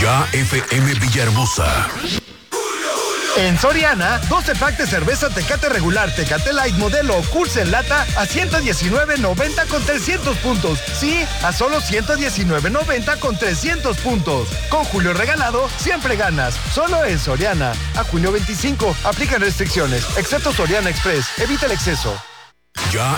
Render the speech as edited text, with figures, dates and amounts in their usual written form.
Ya FM Villahermosa. En Soriana, 12 packs de cerveza Tecate regular, Tecate Light modelo o Curse en lata a $119.90 con 300 puntos. Sí, a solo $119.90 con 300 puntos. Con Julio regalado, siempre ganas. Solo en Soriana. A junio 25, aplican restricciones, excepto Soriana Express. Evita el exceso. Ya